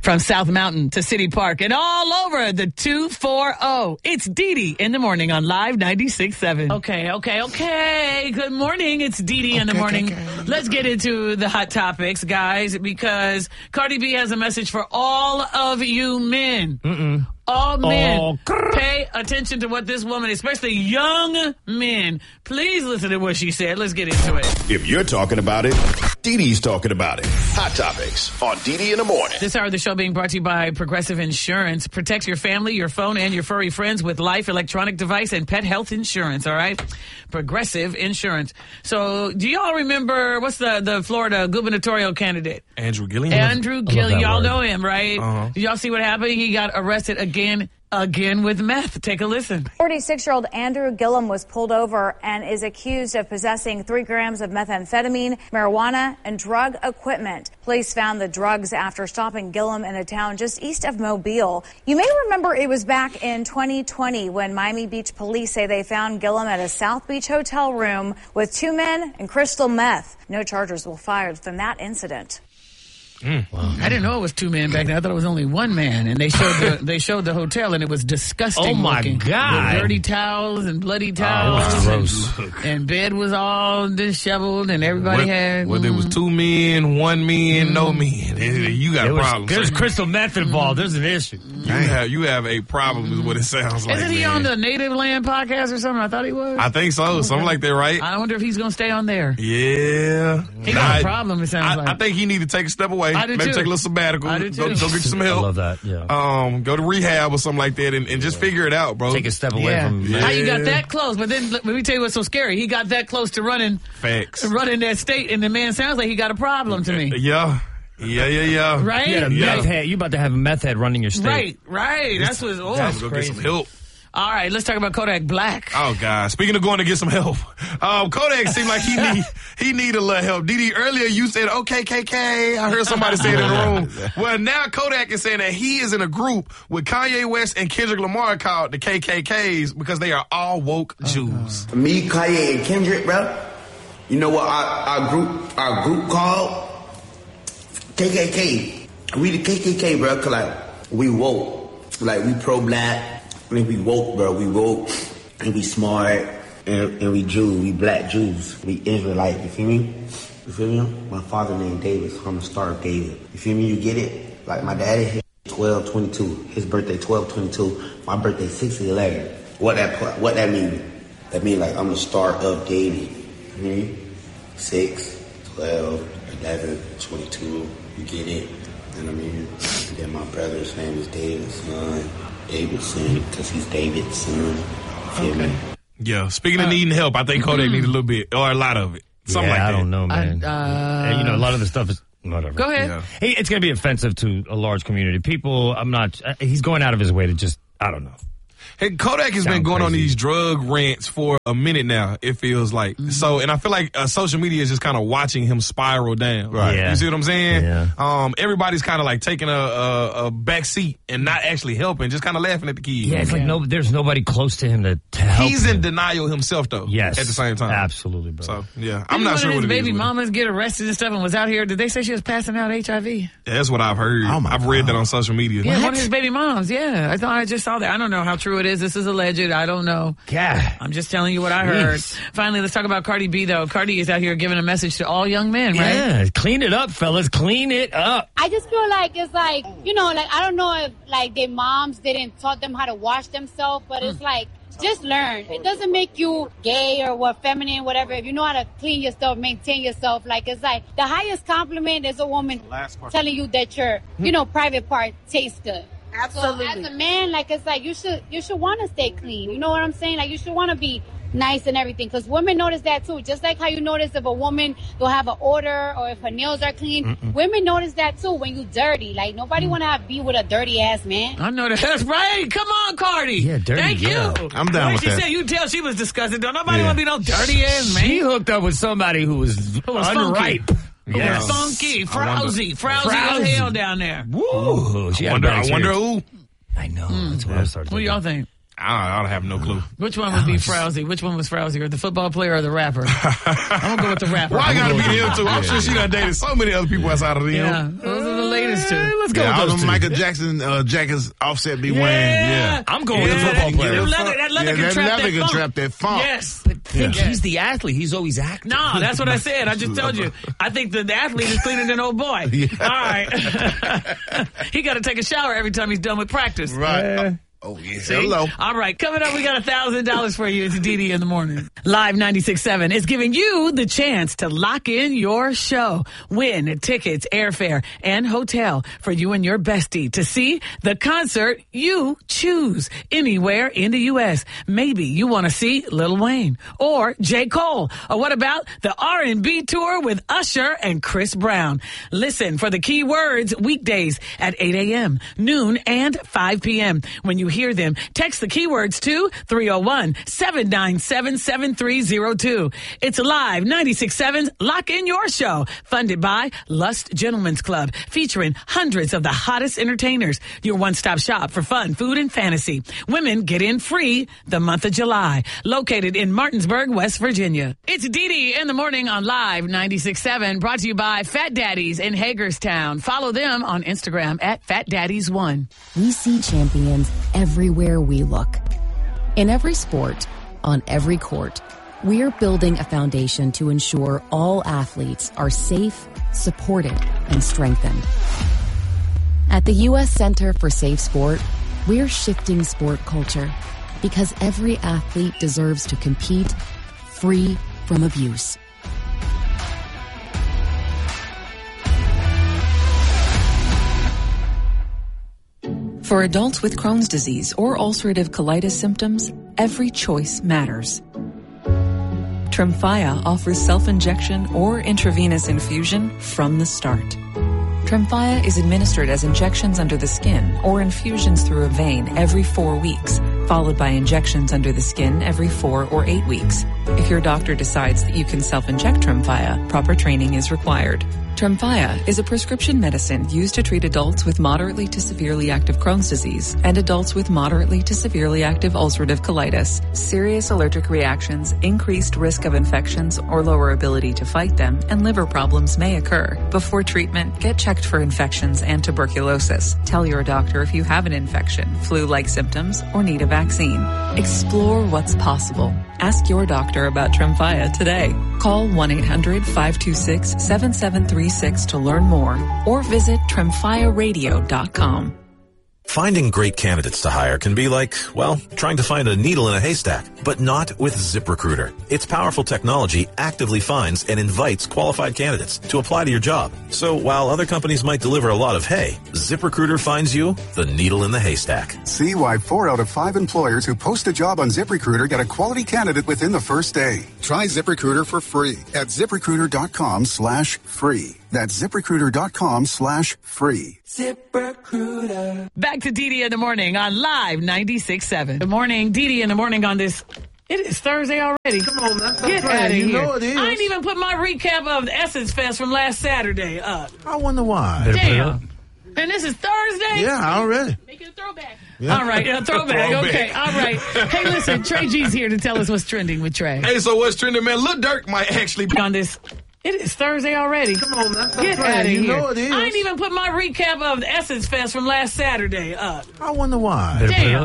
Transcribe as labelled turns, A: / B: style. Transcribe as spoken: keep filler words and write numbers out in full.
A: From South Mountain to City Park and all over the two forty. It's Dee Dee in the morning on Live ninety-six point seven. Okay, okay, okay. Good morning. It's Dee Dee okay, in the morning. Okay, okay. Let's get into the hot topics, guys, because Cardi B has a message for all of you men. Mm-mm. All men, oh. Pay attention to what this woman, especially young men, please listen to what she said. Let's get into it.
B: If you're talking about it, Dee Dee's talking about it. Hot Topics on Dee Dee in the morning.
A: This hour of the show being brought to you by Progressive Insurance. Protect your family, your phone, and your furry friends with life, electronic device, and pet health insurance, all right? Progressive Insurance. So, do y'all remember, what's the, the Florida gubernatorial candidate?
C: Andrew Gillum.
A: Andrew Gillum. Y'all
C: word.
A: know him, right?
C: Uh-huh.
A: Did y'all see what happened? He got arrested again. Again with meth. Take a listen.
D: forty-six-year-old Andrew Gillum was pulled over and is accused of possessing three grams of methamphetamine, marijuana, and drug equipment. Police found the drugs after stopping Gillum in a town just east of Mobile. You may remember it was back in twenty twenty when Miami Beach police say they found Gillum at a South Beach hotel room with two men and crystal meth. No charges were fired from that incident.
A: Mm. Wow. I didn't know it was two men back then. I thought it was only one man, and they showed the they showed the hotel, and it was disgusting.
E: Oh my
A: looking.
E: God!
A: With dirty towels and bloody towels.
E: Oh, gross.
A: And, and bed was all disheveled, and everybody
C: what,
A: had.
C: Well, mm. there was two men, one man, mm. no men. You got
E: there
C: problems.
E: Was, there's crystal meth involved. Mm. There's an issue.
C: You have you have a problem, mm. is what it sounds like.
A: Isn't he
C: man.
A: on the Native Land podcast or something? I thought he was.
C: I think so. Okay. Something like that, right?
A: I wonder if he's going to stay on there.
C: Yeah,
A: he got I, a problem. It sounds
C: I,
A: like.
C: I think he need to take a step away.
A: I do
C: Maybe
A: too.
C: take a little sabbatical.
A: I do too.
C: Go, go get some help.
E: I love that. Yeah.
C: Um, go to rehab or something like that, and, and just yeah. figure it out, bro.
E: Take a step away
A: yeah.
E: from.
C: Yeah.
A: How you got that close? But then let me tell you what's so scary. He got that close to running.
C: Facts.
A: Running that state, and the man sounds like he got a problem to me.
C: Yeah. Yeah, yeah, yeah.
A: Right?
E: You, had a
C: yeah.
E: meth head. You about to have a meth head running your state.
A: Right, right. That's what's oh,
C: Time to go
A: crazy.
C: get some help.
A: All right, let's talk about Kodak Black.
C: Oh, God. Speaking of going to get some help, um, Kodak seemed like he need he need a little help. Dee Dee, earlier you said, okay, K K. I heard somebody say it in the room. Well, now Kodak is saying that he is in a group with Kanye West and Kendrick Lamar called the K K Ks because they are all woke oh, Jews.
F: God. Me, Kanye, and Kendrick, bro, you know what our, our group our group called? K K K. We the K K K, bro, because, like, we woke. Like, we pro-black. I mean, we woke, bro. We woke, and we smart, and, and we Jews. We black Jews. We Israelite. You feel me? You feel me? My father named David, so I'm the Star of David. You feel me? You get it? Like, my daddy hit twelve twenty-two. His birthday twelve twenty-two. My birthday six eleven. What that what that mean? That mean, like, I'm the Star of David. You feel me? six, twelve, eleven, twenty-two. You get it? You know what I mean? And then my brother's name is David's son. Davidson, because he's David's son. Feel
A: okay.
F: me?
C: Yeah. Speaking of uh, needing help, I think Kodak needs a little bit, or a lot of it. Something
E: yeah,
C: like
E: I
C: that.
E: don't know, man. I, uh, and, you know, a lot of the stuff is whatever.
A: Go ahead.
C: Yeah.
E: He, it's going to be offensive to a large community. People, I'm not. He's going out of his way to just. I don't know.
C: Hey, Kodak has
E: Sound
C: been going
E: crazy.
C: on these drug rants for a minute now, it feels like. Mm-hmm. So, and I feel like uh, social media is just kind of watching him spiral down.
E: Right. Yeah.
C: You see what I'm saying?
E: Yeah.
C: Um, everybody's kind of like taking a, a, a back seat and not actually helping, just kind of laughing at the kids.
E: Yeah, it's like no, there's nobody close to him to, to help
C: He's
E: him.
C: in denial himself, though.
E: Yes.
C: At the same time.
E: Absolutely, bro.
C: So, yeah.
A: Didn't
C: I'm not
A: one
C: sure
A: of
C: what
A: his
C: it
A: baby
C: is.
A: mamas get arrested and stuff and was out here. Did they say she was passing out H I V?
C: Yeah, that's what I've heard.
E: Oh my
C: I've read
E: God.
C: that on social media.
A: Yeah, one of his baby moms. Yeah, I thought I just saw that. I don't know how true it is. This is alleged. I don't know.
E: God.
A: I'm just telling you what I heard.
E: Jeez.
A: Finally, let's talk about Cardi B, though. Cardi is out here giving a message to all young men, right?
E: Yeah, clean it up, fellas. Clean it up.
G: I just feel like it's like, you know, like, I don't know if, like, their moms didn't taught them how to wash themselves, but mm. it's like, just learn. It doesn't make you gay or what, feminine, whatever. If you know how to clean yourself, maintain yourself, like, it's like the highest compliment is a woman telling you that your, you know, private part tastes good. Absolutely. So as a man, like, it's like you should you should want to stay clean. You know what I'm saying? Like, you should want to be nice and everything, because women notice that too. Just like how you notice if a woman will have an odor or if her nails are clean, Mm-mm. women notice that too when you dirty. Like, nobody mm. want to have be with a dirty ass man.
A: I know that. That's right. Come on, Cardi.
E: Yeah, dirty.
A: Thank
E: yeah.
A: you.
C: I'm down
A: when
C: with
A: she
C: that.
A: said, you tell she was disgusted. Don't nobody
C: Yeah.
A: want to be no dirty ass man.
E: She hooked up with somebody who was,
A: Who was
E: unripe.
A: Who
C: Yes.
A: was funky, frowsy, frowsy
E: Frowsy.
A: as hell down there.
E: Woo. She
C: I
E: had a
C: wonder,
E: bad
C: I wonder
E: experience.
C: who.
E: I know. That's what I started
A: What do
E: thinking.
A: y'all think?
C: I don't have no clue.
A: Which one would be frowsy? Which one was frowsy? Or the football player or the rapper? I'm going to go with the rapper.
C: Well, I
A: I'm
C: got to
A: gonna
C: be
A: go
C: him,
A: with
C: too. I'm
A: the-
C: sure she done dated so many other people outside of them.
A: Yeah, those are the ladies is too.
E: Let's go
H: Yeah, all
E: with those
H: them
E: two.
H: Michael Jackson uh, jackets Offset be
A: Yeah.
H: wearing. Yeah.
E: I'm going
A: Yeah,
E: with the football
A: that-
E: player.
A: that leather- that leather
H: yeah,
A: can
H: that
A: trap
H: leather
A: that
H: can
A: funk.
H: trap that funk.
A: Yes.
E: But think
A: Yeah.
E: he's the athlete. He's always active.
A: No, that's what I said. I just told you. I think the, the athlete is cleaner than old boy.
H: Yeah.
A: All right. He got to take a shower every time he's done with practice.
H: Right. Oh, yeah.
A: See?
H: Hello.
A: All right. Coming up, we got one thousand dollars for you. It's Dee Dee in the morning. Live ninety-six point seven is giving you the chance to lock in your show. Win tickets, airfare, and hotel for you and your bestie to see the concert you choose anywhere in the U S. Maybe you want to see Lil Wayne or J. Cole. Or what about the R and B tour with Usher and Chris Brown? Listen for the key words weekdays at eight a.m., noon, and five p.m. When you hear them, text the keywords to three oh one, seven nine seven, seven three oh two. It's Live ninety-six point seven's Lock In Your Show, funded by Lust Gentlemen's Club, featuring hundreds of the hottest entertainers. Your one-stop shop for fun, food, and fantasy. Women get in free the month of July. Located in Martinsburg, West Virginia. It's Dee Dee in the morning on Live ninety-six point seven, brought to you by Fat Daddies in Hagerstown. Follow them on Instagram at Fat Daddies one.
I: We see champions everywhere we look. In every sport, on every court, we're building a foundation to ensure all athletes are safe, supported, and strengthened. At the U S Center for Safe Sport, we're shifting sport culture because every athlete deserves to compete free from abuse.
J: For adults with Crohn's disease or ulcerative colitis symptoms, every choice matters. Tremfya offers self-injection or intravenous infusion from the start. Tremfya is administered as injections under the skin or infusions through a vein every four weeks, followed by injections under the skin every four or eight weeks. If your doctor decides that you can self-inject Tremfya, proper training is required. Tremfya is a prescription medicine used to treat adults with moderately to severely active Crohn's disease and adults with moderately to severely active ulcerative colitis. Serious allergic reactions, increased risk of infections or lower ability to fight them, and liver problems may occur. Before treatment, get checked for infections and tuberculosis. Tell your doctor if you have an infection, flu-like symptoms, or need a vaccine. Explore what's possible. Ask your doctor about Tremfya today. Call one eight hundred, five two six, seven seven three six to learn more or visit tremfya radio dot com.
K: Finding great candidates to hire can be like, well, trying to find a needle in a haystack, but not with ZipRecruiter. Its powerful technology actively finds and invites qualified candidates to apply to your job. So while other companies might deliver a lot of hay, ZipRecruiter finds you the needle in the haystack.
L: See why four out of five employers who post a job on ZipRecruiter get a quality candidate within the first day. Try ZipRecruiter for free at ZipRecruiter.com slash free. That's ZipRecruiter.com slash free.
A: ZipRecruiter. Back to Dee Dee in the morning on Live ninety-six point seven. Good morning, Dee Dee in the morning on this. It is Thursday already.
H: Come on, man. Stop
A: Get
H: playing.
A: out of
H: You
A: here.
H: know it is.
A: I ain't even put my recap of the Essence Fest from last Saturday up.
H: I wonder why.
A: Damn. And this is Thursday?
H: Yeah, already.
A: Make it a throwback.
H: Yeah.
A: All right, a throwback.
C: Throwback.
A: Okay, all right. Hey, listen, Trey G's here to tell us what's trending with Trey.
C: Hey, so what's trending, man? Lil Durk might actually be
A: on this. It is Thursday already.
H: Come on, man. Stop
A: Get
H: playing.
A: out of
H: You
A: here.
H: know it is.
A: I ain't even put my recap of the Essence Fest from last Saturday up.
H: I wonder why.
A: Damn.